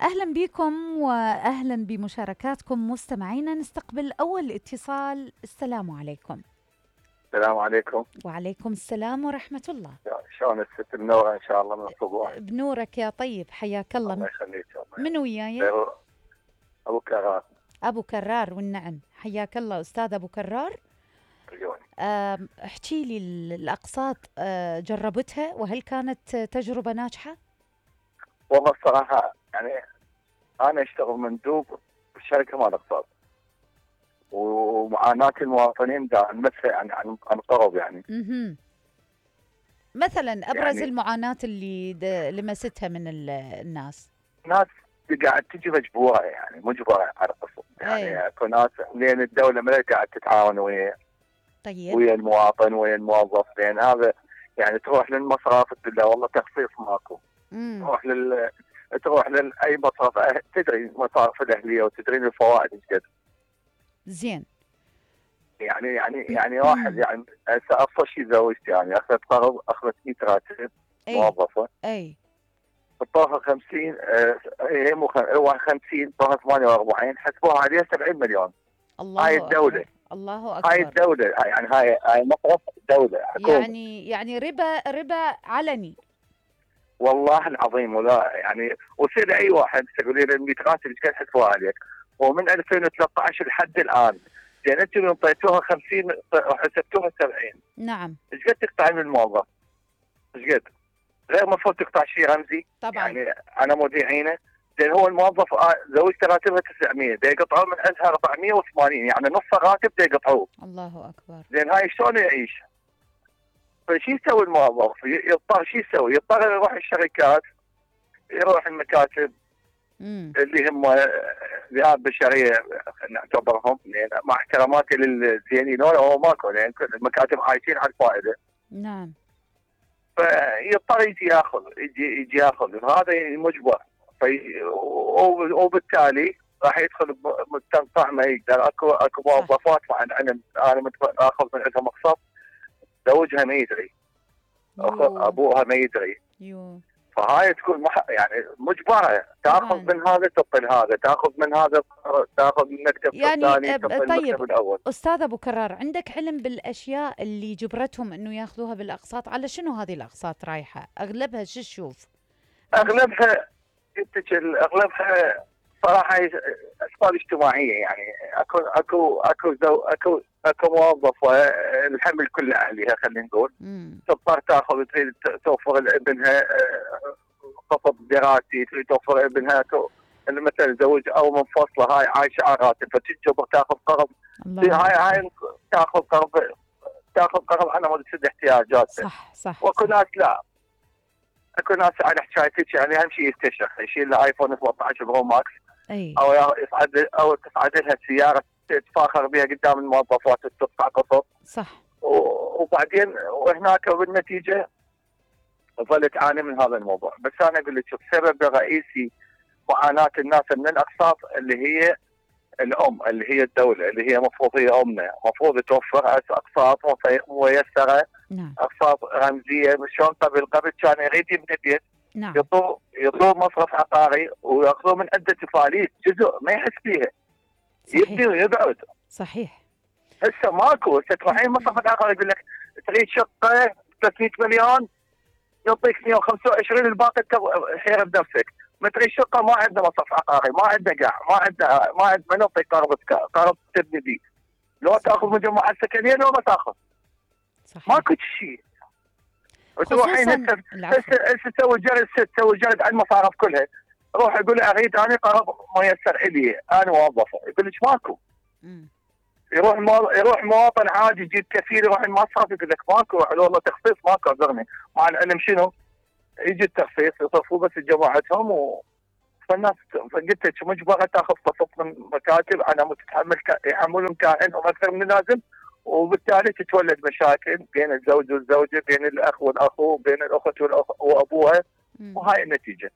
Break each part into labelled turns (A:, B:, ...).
A: أهلا بكم وأهلا بمشاركاتكم مستمعينا. نستقبل أول اتصال. السلام عليكم.
B: السلام عليكم.
A: وعليكم السلام ورحمة الله.
B: شلون الست منورة إن شاء الله من الصبح.
A: بنورك يا طيب، حياك
B: الله
A: الله.
B: يخليك.
A: من وياي؟
B: الله أبو كرات
A: أبو كرار، والنعم، حياك الله أستاذ أبو كرار.
B: عيوني.
A: احكي لي الأقساط، جربتها وهل كانت تجربة ناجحة؟
B: والله الصراحة يعني أنا أشتغل مندوب بشركة مال اقتصاد، ومعاناة المواطنين دا نمسها عن قرب يعني.
A: مثلا أبرز
B: يعني
A: المعاناة اللي لمستها من الناس.
B: ناس قاعد تجي مجبورة، يعني مجبرة على القسط،
A: أي.
B: يعني اكو ناس لأن الدولة ما قاعد تتعاون
A: طيب.
B: ويا المواطن ويا الموظف، لأن هذا يعني تروح للمصرف تقول له والله تخفيض ماكو.
A: امم
B: تروح تروح اي مصرف، تدري مصارف الاهليه وتدري الفوائد ايش قد.
A: زين.
B: يعني واحد يعني هسه ابسط شيء زوجتي يعني اخذت قرض، اخذت 100 راتب
A: أي.
B: موظفه.
A: أي.
B: الطاقه 50، هي مو 50 طاقه 48 حسبوها عليها 70 مليون. هاي
A: الله
B: الدوله،
A: أكبر، الله
B: هاي
A: أكبر.
B: الدوله يعني هاي مصرف دوله حكومه.
A: يعني ربا علني.
B: والله العظيم ولا يعني وسأل اي واحد تقول لي ال 100 راتب ايش قد حسبوها عليك؟ ومن 2013 لحد الان زين انتم انطيتوها 50 وحسبتوها 70.
A: نعم.
B: ايش قد تقطع من الموظف؟ ايش قد؟ غير مفروض تقطع شيء رمزي.
A: طبعا.
B: يعني انا مذيعينه زين، هو الموظف زوجته راتبها 900 دا يقطعوا من عندها 480، يعني نص الراتب دا يقطعوه.
A: الله أكبر.
B: زين هاي شلون يعيش؟ فشو يسوي الموظف؟ يضطر شو يسوي؟ يضطر يروح الشركات، يروح المكاتب
A: امم
B: اللي هم ذئاب بشريه نعتبرهم، لان مع احتراماتي للزينين هو ماكو، لان كل المكاتب عايشين على الفائده.
A: نعم.
B: فيضطر يجي ياخذ، يجي ياخذ، هذا مجبر. وبالتالي راح يدخل مستنقع ما يقدر. اكو
A: صح.
B: موظفات مع انا اخذ من عندها مقسط، زوجها ما يدري،
A: يو.
B: ابوها ما يدري.
A: يو.
B: فهاي تكون يعني مجبره تاخذ
A: طبعا.
B: من هذا تعطي هذا، تاخذ من هذا تاخذ من المكتب
A: يعني
B: الثاني تعطي
A: طيب،
B: المكتب الاول.
A: أستاذ أبو كرار، عندك علم بالأشياء اللي جبرتهم أنه ياخذوها بالأقساط؟ على شنو هذه الأقساط رايحة؟ أغلبها شو تشوف؟
B: اغلبها اغلبها صراحه اسباب اجتماعيه، يعني اكو موظفه الحمل كله عليها خلينا نقول،
A: امم
B: تضطر تاخذ، تريد توفر لابنها خطب دراسي، تريد توفر لابنها مثلا زوج او منفصله، هاي عايشه على راتب فتجبر تاخذ قرض.
A: الله أكبر.
B: هاي تاخذ قرض، على مود تسد احتياجاتها.
A: صح صح
B: واكو
A: صح.
B: ناس لا، اكو ناس على حكايتك يعني اهم شيء يستشرف، يشيل له ايفون 13 برو ماكس،
A: أي.
B: او تصعد لها سياره تتفاخر بها قدام الموظفات تدفع قسط.
A: صح.
B: وبعدين وهناك بالنتيجه ظل تعاني من هذا الموضوع. بس انا اقول لك السبب الرئيسي معاناه الناس من الاقساط اللي هي الام، اللي هي الدوله، اللي هي مفروض هي امنا، مفروض توفر اقساط ميسره،
A: نعم.
B: اقساط رمزيه. شلون قبل كان يريد يبني بيت
A: نعم.
B: يطلب مصرف عقاري وياخذوه من عنده تفاليس جزء ما يحس فيها،
A: صحيح.
B: يبني ويقعد.
A: صحيح.
B: هسه ماكو، هسه تروحين مصرف عقاري يقول لك تريد شقه 300 مليون يعطيك 125، الباقي حيره بنفسك. ما تريد شقه ما عندنا مصرف عقاري، ما عندنا قاع، ما نعطيك قرض تبني بيه. لو تاخذ مجموعه سكنيه لو ما تاخذ،
A: صحيح.
B: ماكو شيء. وتروحين
A: خصوصا العفو.
B: هسه تسوي جلد على المصارف كلها. روح يقول لي اريد انا قرض ميسر الي انا موظفه، يقول لك ماكو.
A: مم.
B: يروح مواطن عادي يجيب كفيل، يروح المصرف يقول لك ماكو، والله تخفيض ماكو اعذرني. مع العلم شنو؟ يجي التخفيض يصرفوا بس جماعتهم فالناس قلت لك مجبره تاخذ قسط من مكاتب على مود تتحمل، يحملون كائنهم اكثر من اللازم. وبالتالي تتولد مشاكل بين الزوج والزوجه، بين الاخ والاخو، بين الاخت وابوها،
A: مم.
B: وهاي النتيجه.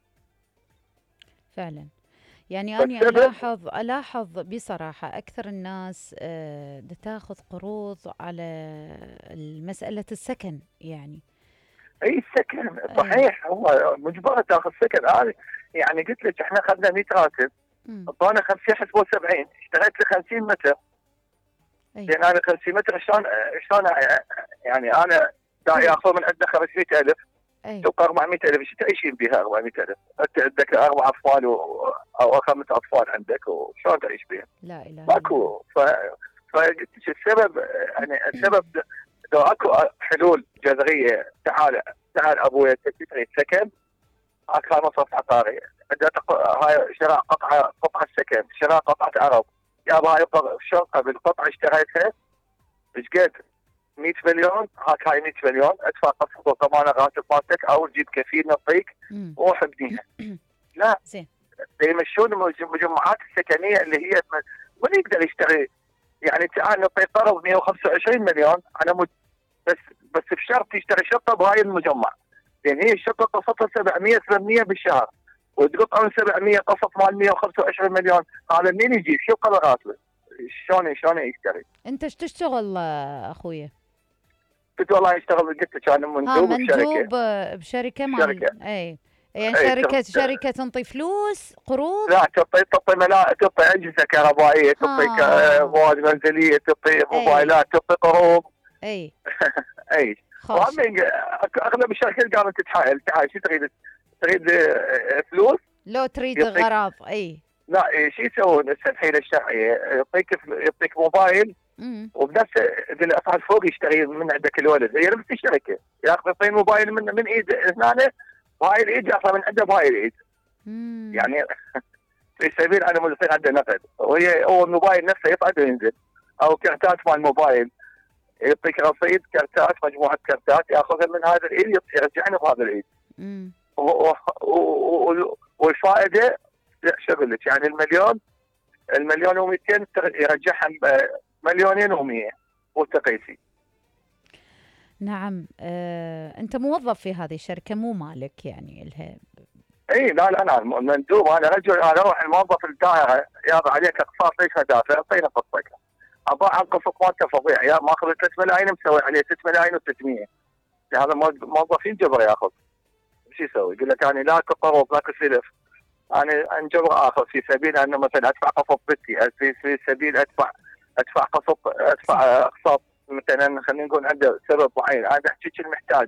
A: فعلا. يعني أنا
B: فالسبب
A: ألاحظ بصراحة أكثر الناس تاخذ قروض على مسألة السكن يعني.
B: اي السكن
A: أي.
B: صحيح، هو مجبره تاخذ سكن. يعني قلت لك احنا اخذنا 100 راتب، اعطونا 50 حسبوا 70، اشتريت لي 50 متر. لان انا 50 متر شلون يعني انا دا ياخذ من عندنا 500,000 تبقى 400,000، ايش تعيشين بها 400,000؟ انت عندك 4 اطفال او 5 اطفال عندك، وشلون تعيش بها؟
A: لا اله
B: ماكو. فقلت السبب يعني السبب لو اكو حلول جذريه. تعال ابوي انت تريد سكن، هاي مصرف عقاري، هاي شراء قطعه سكن، شراء قطعه ارض، يابا هاي الشقه بالقطعه اشتريتها ايش قد؟ 100 مليون، هاي 100 مليون ادفع قسط وضمان الراتب مالتك او تجيب كفيل نعطيك وروح ابنيها. لا
A: زين
B: يمشون المجمعات السكنيه اللي هي من يقدر يشتري. يعني تعال نعطي قرض 125 مليون على بس بشرط يشتري شقه بهاي المجمع، لان هي الشقه قسطها 700 800 بالشهر، وتقطعون 700 قسط مال 125 مليون، هذا منين يجيب؟ شو قدراته؟ شلون يشتري؟
A: انت ايش تشتغل اخويا؟
B: قلت والله اشتغل، قلت لك انا مندوب
A: بشركه مال اي يعني شركه تنطي فلوس قروض؟
B: لا تعطي اجهزه كهربائيه، تعطي مواد منزليه، تعطي موبايلات، تعطي قروض.
A: اي
B: اي اغلب الشركات قامت تتحايل، تعال شو تريد فلوس؟
A: لو تريد غراض. اي
B: لا شو يسوون الحيله الشرعيه؟ يعطيك موبايل وبنفس بالاسعار فوق يشتري من عندك الولد، هي نفس الشركه ياخذ يعطيه موبايل من ايد هنا، وهاي الايد ياخذ من عنده بهاي الايد. يعني في سبيل انا يصير عنده نقد، هو الموبايل نفسه يصعد وينزل، او كرتات مال الموبايل يعطيك رصيد كرتات، مجموعه كرتات ياخذها من هذا الايد يرجعنا بهذا الايد. والفائده شو اقول لك، يعني المليون و200 يرجعها مليونين و100 وتقيسي.
A: نعم. انت موظف في هذه الشركه مو مالك يعني الها؟
B: اي لا انا مندوب، انا رجل، انا اروح الموظف الدائره يابا عليك اقساط ليش ما دافع؟ اعطينا قسطك. اباع القسط مالته فظيع، يا ماخذ 3 ملايين مسوي عليه 6 ملايين و600. هذا موظفين جبر ياخذ، شو يسوي؟ يقول لك انا لا قروض لا سلف، انا انجبر اخذ في سبيل انه مثلا ادفع قسط بنتي، في سبيل ادفع اقساط مثلا، خلينا نقول عنده سبب معين، انا احكيك المحتاج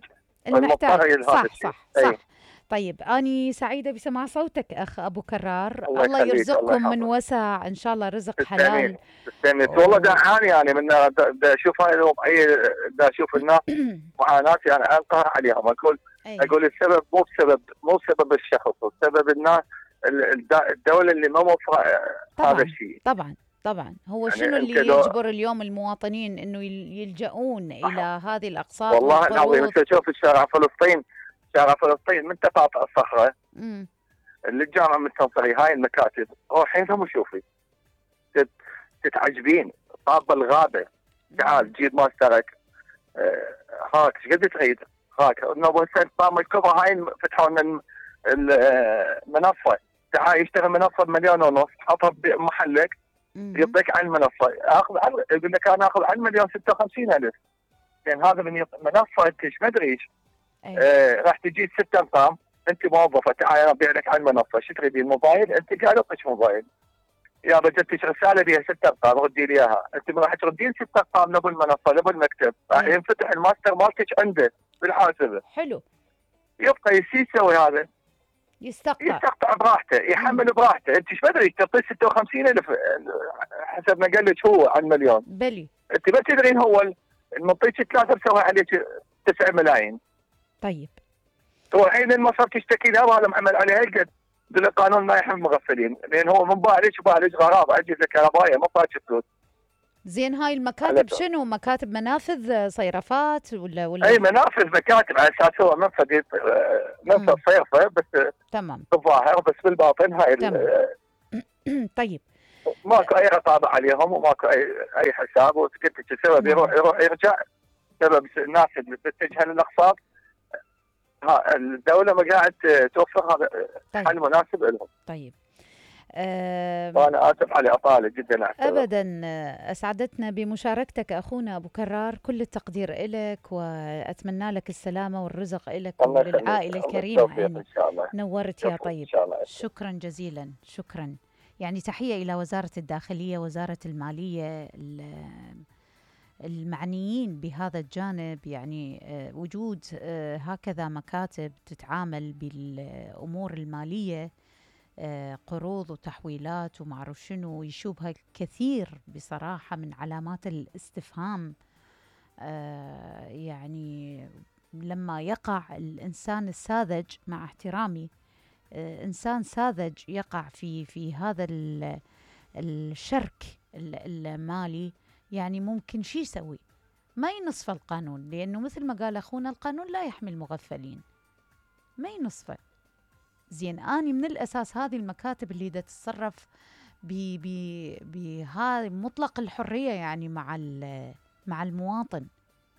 A: صح. طيب أني سعيدة بسماع صوتك أخ أبو كرار، الله يرزقكم من وسع إن شاء الله، رزق حلال.
B: تستميت والله. دعاني يعني من اشوف هاي الوضعية، اشوف الناس معاناتي، انا انقهر عليهم، اقول السبب مو بسبب الشخص، السبب الناس، الدولة اللي ما موفرة هذا الشيء.
A: طبعا هو يعني شنو اللي يجبر اليوم المواطنين انه يلجؤون الى هذه الاقساط
B: والله العظيم انت شوف شارع فلسطين من تقاطع الصخره للجامعه من تنصري، هاي المكاتب روحين ثم شوفي تتعجبين. طاب الغابه، تعال جيب ماسترك، هاك ايش قد تريد؟ هاك هسه طام الكبرى هاي فتحوا لنا المنصه، تعال يشتغل منصه ب1.5 مليون، حطها بمحلك يعطيك عن المنصه، يقول لك انا اخذ عن 1,56,000. يعني هذا من منصه انت ايش ما ادري ايش. راح تجي 6 ارقام، انت موظفه، تعال انا ابيع لك عن المنصه، شو تريدين؟ موبايل؟ انت قاعد اعطيك موبايل، يا جتك رساله بها 6 ارقام ردي لي اياها، انت راح تردين 6 ارقام لابو المنصه لابو المكتب، راح ينفتح الماستر مالتك عنده بالحاسبه.
A: حلو.
B: يبقى يسوي هذا،
A: يستقطع
B: براحته، يحمل براحته. انت ايش بدري تعطيه 56,000 حسب ما قال لك هو عن مليون.
A: بلي
B: انت ما تدرين هو المعطيك 3 مسوي عليك 9 ملايين.
A: طيب
B: هو الحين المصرف تشتكي له هذا محمل عليه هالقد، بالقانون ما يحمل مغفلين، لان هو من بالج غراب اجهزه كهربائيه ما طاش فلوس.
A: زين هاي المكاتب شنو؟ مكاتب منافذ صيرفات ولا
B: اي منافذ مكاتب، على اساس هو منفذ صيرفه بس
A: تمام
B: بالظاهر، بس بالباطن هاي
A: طيب
B: ماكو اي رقابه عليهم وماكو اي حساب، وقلت لك السبب يروح يرجع، سبب الناس اللي تتجه للاقساط الدوله ما قاعد توفر هذا حل مناسب لهم.
A: طيب
B: وأنا آسف على أطالة جدا.
A: أبدا، أسعدتنا بمشاركتك أخونا أبو كرار، كل التقدير إلك، وأتمنى لك السلامة والرزق إلك وللعائلة الكريمة. يعني نورت يا طيب، شكرا جزيلا، شكرا. يعني تحية إلى وزارة الداخلية، وزارة المالية، المعنيين بهذا الجانب. يعني وجود هكذا مكاتب تتعامل بالأمور المالية، قروض وتحويلات وما أعرف شنو، يشوبها كثير بصراحة من علامات الاستفهام. يعني لما يقع الإنسان الساذج، مع احترامي، إنسان ساذج يقع في هذا الشرك المالي، يعني ممكن شي يسوي؟ ما ينصف القانون، لأنه مثل ما قال أخونا القانون لا يحمي المغفلين، ما ينصفه. زين، أني من الأساس هذه المكاتب اللي دا تتصرف بهذا مطلق الحرية يعني مع المواطن،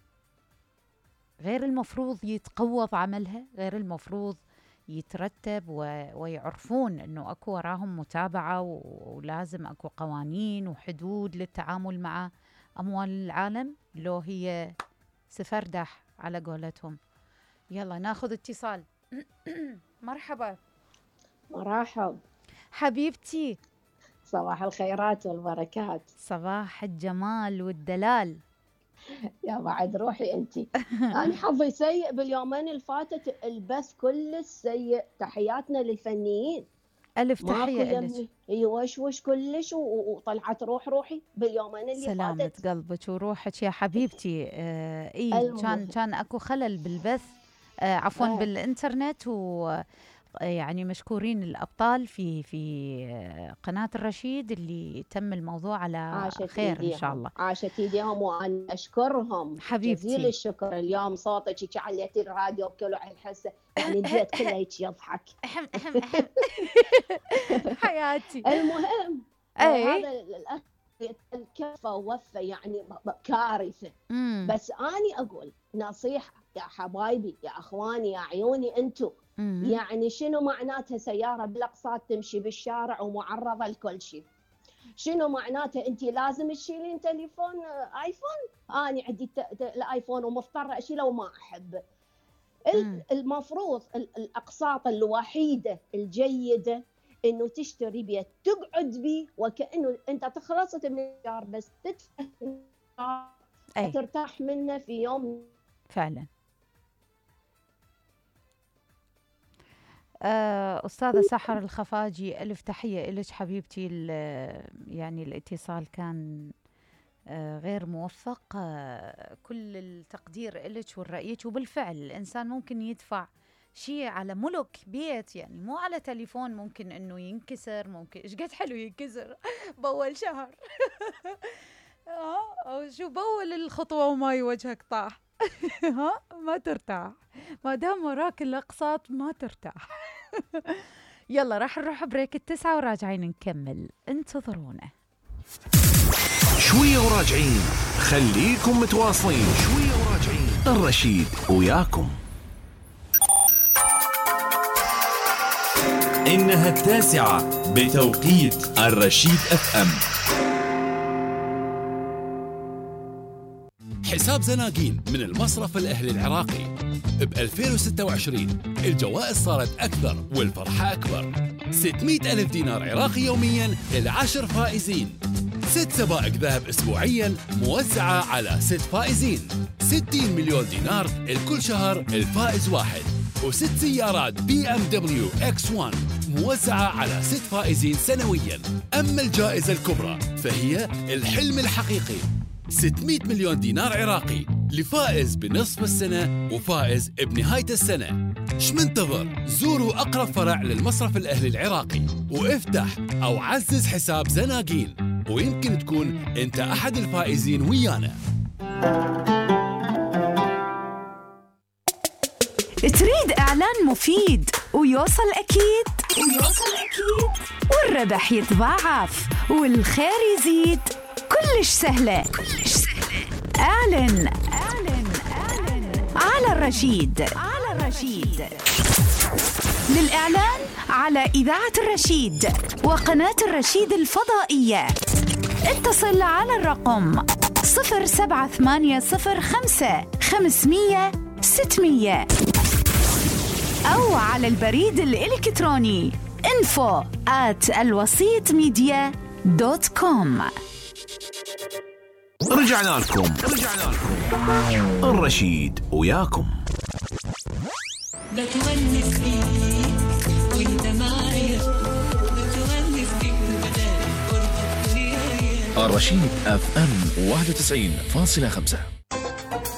A: غير المفروض يتقوض عملها، غير المفروض يترتب ويعرفون أنه أكو وراهم متابعة، ولازم أكو قوانين وحدود للتعامل مع أموال العالم، لو هي سفردح على قولتهم. يلا ناخذ اتصال. مرحبا.
C: مرحب
A: حبيبتي،
C: صباح الخيرات والبركات.
A: صباح الجمال والدلال.
C: يا بعد روحي انتي. انا حظي سيء باليومين اللي فاتت، البث كل سيء. تحياتنا للفنيين،
A: الف تحيه لك.
C: اي وش كلش، وطلعت روحي باليومين اللي
A: سلامة
C: فاتت.
A: قلبك وروحك يا حبيبتي. اي كان اكو خلل بالبث، عفوا بالانترنت، يعني مشكورين الأبطال في قناة الرشيد اللي تم الموضوع على خير إن شاء الله.
C: عاشت ايديهم وأنا أشكرهم
A: حبيبتي،
C: جزيل الشكر. اليوم صوتك عليتي الراديو بكل الحسة، يعني البيت كله هيك يضحك.
A: حياتي.
C: المهم هذا الأخ كفى ووفى، يعني كارثة. بس أنا أقول نصيحة يا حبايبي، يا أخواني، يا عيوني أنتو، يعني شنو معناتها سيارة بالأقساط تمشي بالشارع ومعرضة لكل شيء؟ شنو معناتها أنت لازم تشيلين تليفون آيفون؟ أنا عندي الآيفون ومضطرة أشيله وما أحب. المفروض الأقساط الوحيدة الجيدة إنه تشتري بيت تقعد بيه، وكأنه أنت تخلصت من الإيجار بس تدفع ترتاح منه في يوم.
A: فعلا. أستاذة سحر الخفاجي، ألف تحية إلك حبيبتي. يعني الاتصال كان غير موفق، كل التقدير إلك والرأيك. وبالفعل الإنسان ممكن يدفع شيء على ملك بيت، يعني مو على تليفون، ممكن إنه ينكسر، ممكن إيش قد حلو ينكسر بأول شهر. أو شو بأول الخطوة وما وجهك طاح. ما ترتاح ما دام وراك الأقساط، ما ترتاح. يلا راح نروح بريك 9 وراجعين نكمل، انتظرونا
D: شوية وراجعين. خليكم متواصلين، شوية وراجعين. الرشيد وياكم.
E: إنها 9 بتوقيت الرشيد FM. حساب زناقين من المصرف الأهلي العراقي ب 2026 الجوائز صارت أكثر والفرحة أكبر. 600,000 دينار عراقي يومياً ل10 فائزين، 6 سبائك ذهب أسبوعياً موزعة على 6 فائزين، 60 مليون دينار لكل شهر الفائز واحد، و6 سيارات BMW X1 موزعة على 6 فائزين سنوياً. أما الجائزة الكبرى فهي الحلم الحقيقي، 600 مليون دينار عراقي لفائز بنصف السنة وفائز بنهاية السنة. شمنتظر؟ زوروا أقرب فرع للمصرف الأهلي العراقي وافتح أو عزز حساب زناقين، ويمكن تكون أنت أحد الفائزين ويانا.
F: تريد إعلان مفيد ويوصل أكيد والربح يتضاعف والخير يزيد؟ كلش سهلة. أعلن على الرشيد. للإعلان على إذاعة الرشيد وقناة الرشيد الفضائية اتصل على الرقم 07805 500 600 أو على البريد الإلكتروني info@alwasitmedia.com.
D: رجعنا لكم الرشيد وياكم.
G: بتونس بيك وانت معايا، بتونس بيك بدل قربك ويايا.
D: الرشيد FM 91.5.